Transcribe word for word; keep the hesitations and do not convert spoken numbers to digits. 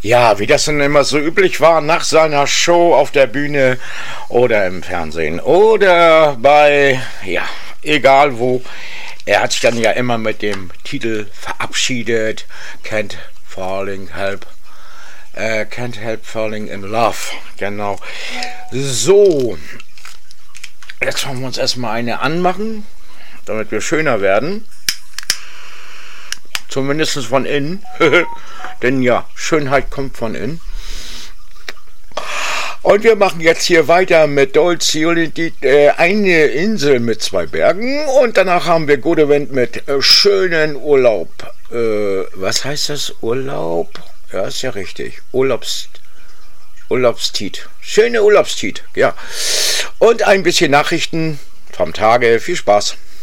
Ja, wie das dann immer so üblich war, nach seiner Show auf der Bühne oder im Fernsehen oder bei, ja, egal wo. Er hat sich dann ja immer mit dem Titel verabschiedet, Can't Falling Help, äh, Can't Help Falling in Love, genau. So, jetzt wollen wir uns erstmal eine anmachen, damit wir schöner werden. Zumindest von innen. Denn ja, Schönheit kommt von innen. Und wir machen jetzt hier weiter mit Dolce Unity, äh, eine Insel mit zwei Bergen. Und danach haben wir Good Event mit äh, schönen Urlaub. Äh, was heißt das? Urlaub? Ja, ist ja richtig. Urlaubs, Urlaubstiet. Schöne Urlaubstiet, ja. Und ein bisschen Nachrichten vom Tage. Viel Spaß.